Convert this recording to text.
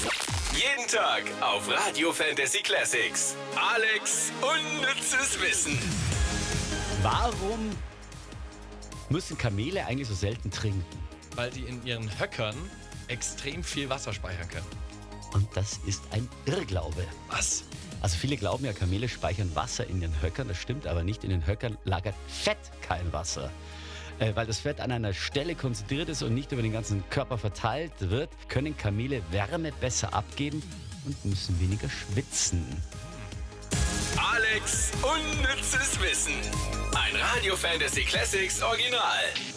Jeden Tag auf Radio Fantasy Classics. Alex unnützes Wissen. Warum müssen Kamele eigentlich so selten trinken? Weil die in ihren Höckern extrem viel Wasser speichern können. Und das ist ein Irrglaube. Was? Also viele glauben ja, Kamele speichern Wasser in den Höckern. Das stimmt aber nicht. In den Höckern lagert Fett kein Wasser. Weil das Fett an einer Stelle konzentriert ist und nicht über den ganzen Körper verteilt wird, können Kamele Wärme besser abgeben und müssen weniger schwitzen. Alex unnützes Wissen. Ein Radio Fantasy Classics Original.